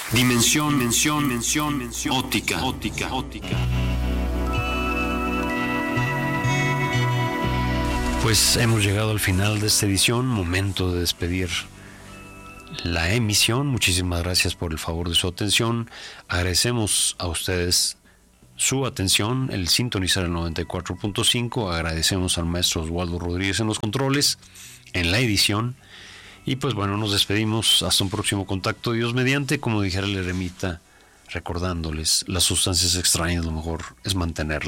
Dimensión, óptica. Pues hemos llegado al final de esta edición, momento de despedir la emisión. Muchísimas gracias por el favor de su atención. Agradecemos a ustedes su atención, el sintonizar el 94.5. Agradecemos al maestro Oswaldo Rodríguez en los controles, en la edición. Y pues bueno, nos despedimos hasta un próximo contacto, Dios mediante. Como dijera el eremita, recordándoles, las sustancias extrañas lo mejor es mantenerlas.